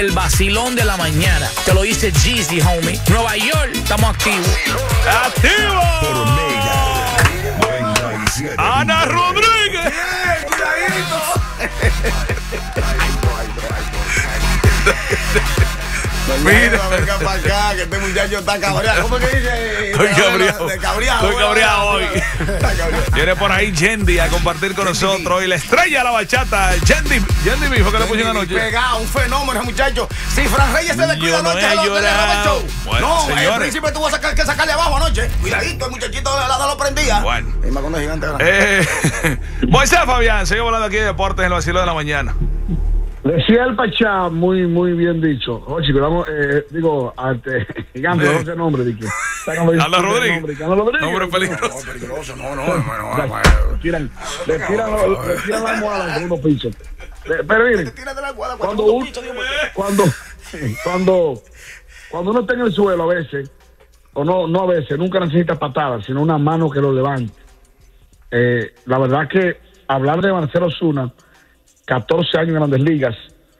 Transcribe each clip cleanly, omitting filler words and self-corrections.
El vacilón de la mañana. Te lo dice Jeezy, homie. Nueva York, estamos activos. ¡Activo! Por Mega 97. ¡Ana Rodríguez! Mira, venga para acá, que este muchacho está cabreado. ¿Cómo que dice? Estoy cabreado. Estoy cabreado hoy. Viene por ahí Yendi a compartir con nosotros. Y la estrella de la bachata, Yendi dijo que le pusieron anoche. Pegado, un fenómeno, muchacho. Si Fran Reyes se descuida anoche, Bueno, no, el señores. príncipe tuvo que sacarle abajo anoche. Cuidadito, el muchachito de la lo prendía. Bueno. Y me con gigante. Moisés Fabián, seguimos hablando aquí de deportes en el vacilo de la mañana. Decía el Pachá, muy bien dicho. Oye, vamos, gigante, no sé el nombre. Ana Rodríguez. Nombre peligroso. No, peligroso, no. Le tiran la almohada al segundo piso. Pero miren, cuando uno está en el suelo a veces, o no a veces, nunca necesita patadas, sino una mano que lo levante. La verdad que hablar de Marcelo Ozuna, 14 años en Grandes Ligas,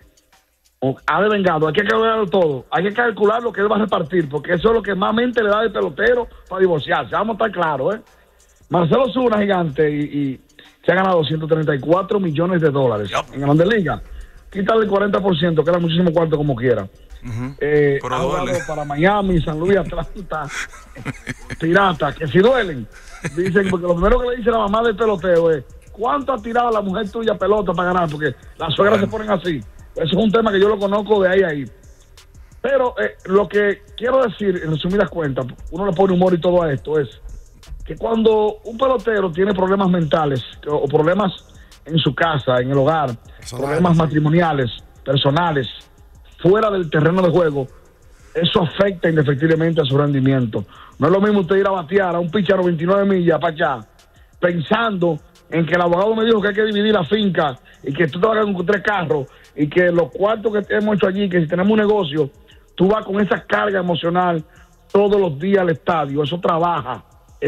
ha devengado. Hay que calcularlo todo. Hay que calcular lo que él va a repartir, porque eso es lo que más mente le da al pelotero para divorciarse. Vamos a estar claros, Marcelo Ozuna, gigante, y se ha ganado $134 millones en Grandes Ligas. Quítale el 40%, que era muchísimo cuarto como quiera. Ha jugado para Miami, San Luis, Atlanta, Piratas, que si duelen. Dicen, porque lo primero que le dice la mamá del peloteo es: ¿cuánto ha tirado la mujer tuya pelota para ganar? Porque las suegras se ponen así. Eso es un tema que yo lo conozco de ahí a ahí. Pero lo que quiero decir, en resumidas cuentas, uno le pone humor y todo a esto, es que cuando un pelotero tiene problemas mentales o problemas en su casa, en el hogar, problemas matrimoniales, personales, fuera del terreno de juego, eso afecta indefectiblemente a su rendimiento. No es lo mismo usted ir a batear a un pitcher a 99 millas para allá, pensando en que el abogado me dijo que hay que dividir la finca y que tú te vas a con 3 carros y que los cuartos que hemos hecho allí, que si tenemos un negocio, tú vas con esa carga emocional todos los días al estadio. Eso trabaja.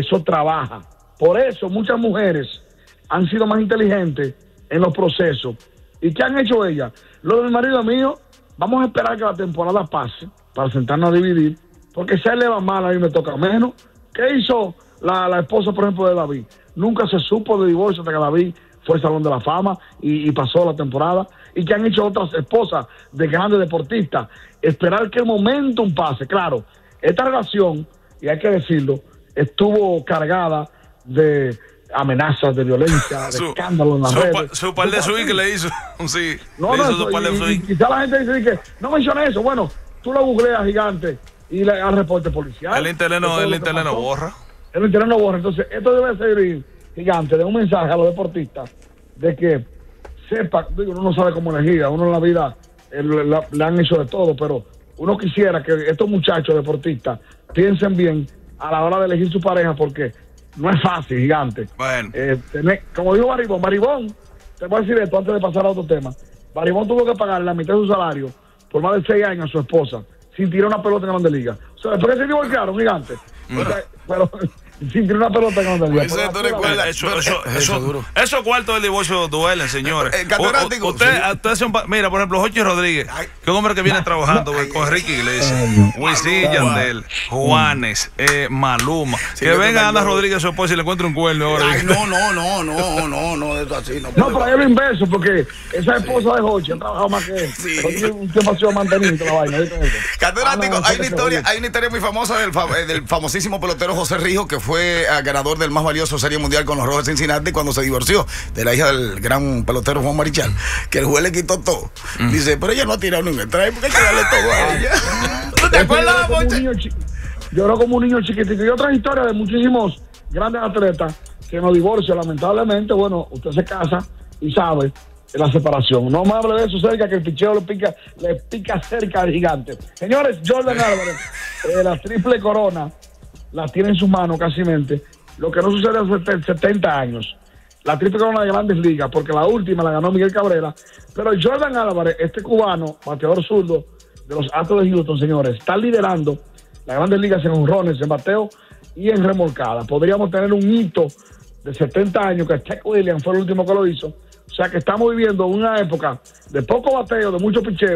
Por eso muchas mujeres han sido más inteligentes en los procesos. ¿Y qué han hecho ellas? Lo de mi marido mío, vamos a esperar que la temporada pase para sentarnos a dividir, porque si a él le va mal, a mí me toca menos. ¿Qué hizo la esposa, por ejemplo, de David? Nunca se supo de divorcio hasta que David fue al Salón de la Fama y pasó la temporada. ¿Y que han hecho otras esposas de grandes deportistas? Esperar que el momentum pase. Claro, esta relación, y hay que decirlo, estuvo cargada de amenazas, de violencia, de escándalos en las redes. Su par de swing que le hizo. Sí, y quizá la gente dice que no mencione eso. Bueno, tú lo googleas, gigante, y al reporte policial. El internet no borra. El internet no borra. Entonces, esto debe servir, gigante, de un mensaje a los deportistas de que sepa, uno no sabe cómo elegir, a uno en la vida le han hecho de todo, pero uno quisiera que estos muchachos deportistas piensen bien a la hora de elegir su pareja, porque no es fácil, gigante. Bueno. Como dijo Baribón, te voy a decir esto antes de pasar a otro tema. Baribón tuvo que pagar la mitad de su salario por más de 6 años a su esposa sin tirar una pelota en Grandes Ligas. O sea, ¿por qué se divorciaron, gigante? Pero sin tirar una pelota en Grandes Ligas. Esos cuartos del divorcio duelen, señores. Usted hace mira, por ejemplo, Jochi Rodríguez, que es un hombre que viene trabajando con Enrique Iglesias, Wisin Yandel, Juanes, Maluma. Que venga Ana Rodríguez, su esposa, y le encuentre un cuerno ahora. No, eso así no. No, pero hay un inverso, porque esa esposa de Jochi ha trabajado más que él. Sí. Un tiempo ha sido mantenido la vaina. Catedrático, hay una historia muy famosa del famosísimo pelotero José Rijo, que fue ganador del más valioso Serie Mundial con los Rojos de Cincinnati cuando se divorció de la hija del gran pelotero Juan Marichal, que el juez le quitó todo. Dice, pero ella no ha tirado ni un strike, porque hay que darle todo a ella. ¿No te acuerdas, Moche? Lloró como un niño chiquitito. Y otras historias de muchísimos grandes atletas que no divorcian, lamentablemente. Bueno, usted se casa y sabe la separación. No me hable de eso cerca, que el picheo le pica cerca al gigante. Señores, Jordan Álvarez, la triple corona la tiene en sus manos cásimente. Lo que no sucede hace 70 años. La triple corona de Grandes Ligas, porque la última la ganó Miguel Cabrera. Pero Jordan Álvarez, este cubano, bateador zurdo de los Astros de Houston, señores, está liderando las Grandes Ligas en honrones, en bateo y en remolcada. Podríamos tener un hito de 70 años, que Ted Williams fue el último que lo hizo. O sea que estamos viviendo una época de poco bateo, de mucho picheo,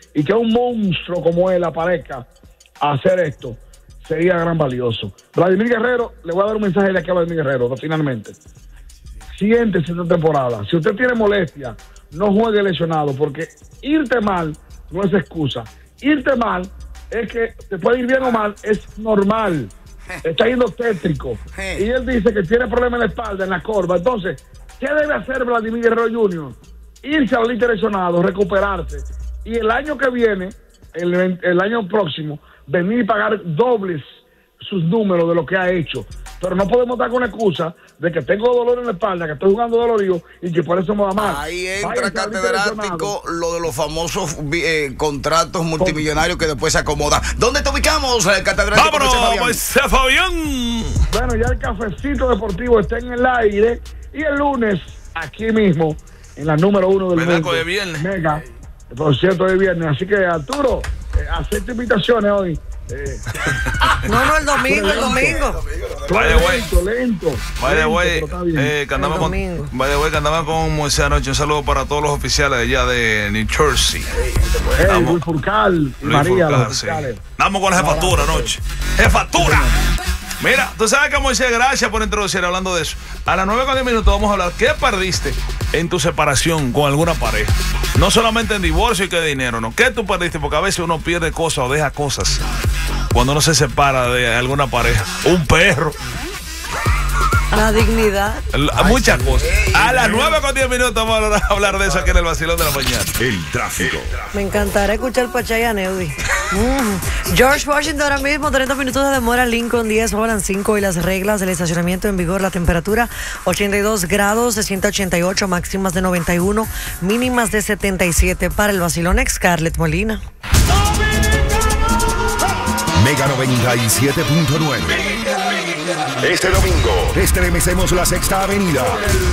y que un monstruo como él aparezca a hacer esto, sería gran valioso. Vladimir Guerrero, le voy a dar un mensaje de aquí a Vladimir Guerrero, finalmente. Siéntese esta temporada. Si usted tiene molestia, no juegue lesionado, porque irte mal no es excusa. Irte mal es que te puede ir bien o mal, es normal. Está yendo tétrico. Y él dice que tiene problemas en la espalda, en la corva. Entonces, ¿qué debe hacer Vladimir Guerrero Jr.? Irse al lesionado, recuperarse. Y el año que viene, el año próximo, venir y pagar dobles sus números de lo que ha hecho. Pero no podemos dar con excusa de que tengo dolor en la espalda, que estoy jugando dolorido y que por eso me va mal. Ahí entra, catedrático, lo de los famosos contratos multimillonarios que después se acomodan. ¿Dónde te ubicamos, catedrático? ¡Vámonos, Fabián! Bueno, ya el cafecito deportivo está en el aire y el lunes, aquí mismo, en la número 1 del mundo. De viernes. Mega, por cierto, de viernes. Así que, Arturo, acepta invitaciones hoy. No, el domingo. Lento. Vaya, güey, que andaba con Moisés anoche. Un saludo para todos los oficiales allá de New Jersey. Luis Furcal y María. Vamos con la jefatura anoche. ¡Jefatura! Mira, tú sabes que Moisés, gracias por introducir, hablando de eso. A las 9:10 vamos a hablar. ¿Qué perdiste en tu separación con alguna pareja? No solamente en divorcio y que dinero, ¿no? ¿Qué tú perdiste? Porque a veces uno pierde cosas o deja cosas cuando uno se separa de alguna pareja. Un perro. La dignidad. Muchas cosas. A las 9:10 vamos a hablar de eso aquí en el Vacilón de la Mañana. El tráfico. Me encantará escuchar Pachay a Neudi. George Washington ahora mismo, 30 minutos de demora. Lincoln 10, Holland 5 y las reglas del estacionamiento en vigor. La temperatura 82 grados, de 188, máximas de 91, mínimas de 77. Para el Vacilón, Scarlett Molina. Mega 97.9. Este domingo estremecemos la Sexta Avenida.